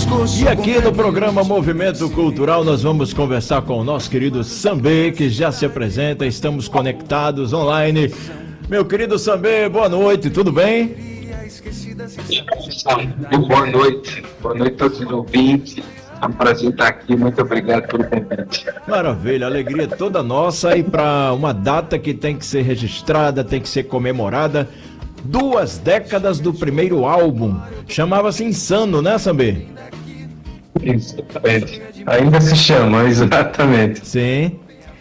E aqui no programa Movimento Cultural nós vamos conversar com o nosso querido Sambê, que já se apresenta, estamos conectados online. Meu querido Sambê, boa noite, tudo bem? Boa noite a todos os ouvintes. É um prazer estar aqui, muito obrigado pelo convite. Maravilha, alegria toda nossa, e para uma data que tem que ser registrada, tem que ser comemorada, 2 décadas do primeiro álbum, chamava-se Insano, né, Sambê? Exatamente, ainda se chama, exatamente. Sim.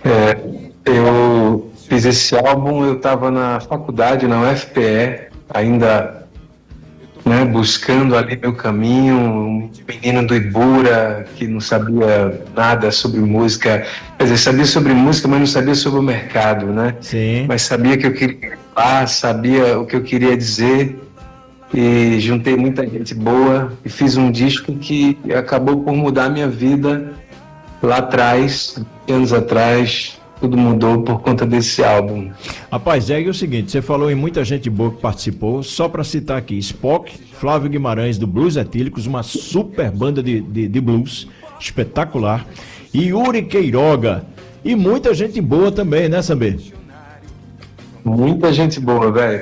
Eu fiz esse álbum, eu estava na faculdade, na UFPE, ainda buscando ali meu caminho, um menino do Ibura que não sabia nada sobre música, quer dizer, sabia sobre música, mas não sabia sobre o mercado, né? Sim. Mas sabia que eu queria falar, sabia o que eu queria dizer, e juntei muita gente boa e fiz um disco que acabou por mudar a minha vida lá atrás, anos atrás. Tudo mudou por conta desse álbum. Rapaz, e o seguinte, você falou em muita gente boa que participou, só para citar aqui, Spock, Flávio Guimarães do Blues Etílicos, uma super banda de blues, espetacular, e Yuri Queiroga, e muita gente boa também, né, Sambê? Muita gente boa, velho.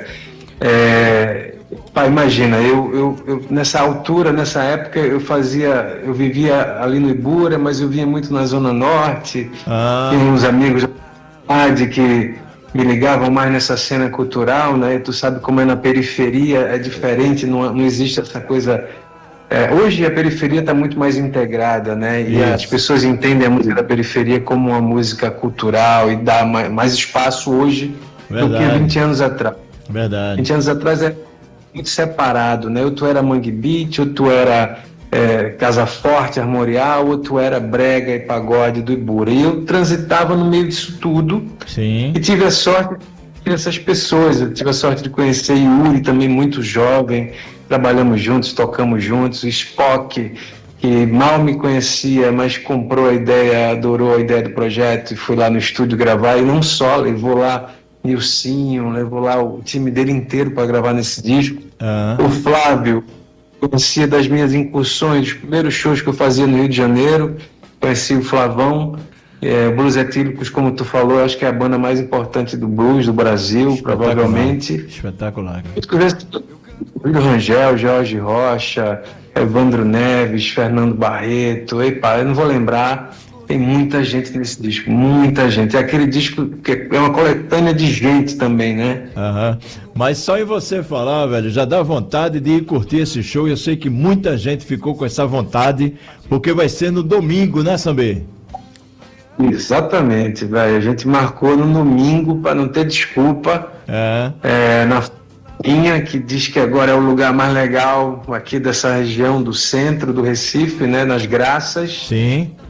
Imagina, eu nessa altura, nessa época, eu vivia ali no Ibura, mas eu vinha muito na Zona Norte, tinha uns amigos que me ligavam mais nessa cena cultural, né? E tu sabe como é na periferia, é diferente, não existe essa coisa. Hoje a periferia está muito mais integrada, né? E as pessoas entendem a música da periferia como uma música cultural e dá mais espaço hoje do que 20 anos atrás. Verdade. 20 anos atrás é muito separado, né? Ou tu era Mangue Beat, ou tu era Casa Forte, Armorial, ou tu era Brega e Pagode do Ibura. E eu transitava no meio disso tudo. Sim. E tive a sorte de conhecer essas pessoas. Eu tive a sorte de conhecer Yuri, também muito jovem. Trabalhamos juntos, tocamos juntos. Spock, que mal me conhecia, mas comprou a ideia, adorou a ideia do projeto e foi lá no estúdio gravar. E não só, levou lá Nilcinho, levou lá o time dele inteiro para gravar nesse disco. O Flávio, conhecia das minhas incursões, dos primeiros shows que eu fazia no Rio de Janeiro, conheci o Flavão. Blues Etílicos, como tu falou, acho que é a banda mais importante do blues do Brasil, provavelmente. Espetacular. Júlio Rangel, Jorge Rocha, Evandro Neves, Fernando Barreto, eu não vou lembrar. Tem muita gente nesse disco, muita gente. É aquele disco que é uma coletânea de gente também, né? Mas só em você falar, velho, já dá vontade de ir curtir esse show. Eu sei que muita gente ficou com essa vontade, porque vai ser no domingo, né, Sambê? Exatamente, velho. A gente marcou no domingo para não ter desculpa. Na Farinha, que diz que agora é o lugar mais legal aqui dessa região do centro do Recife, né? Nas Graças. Sim.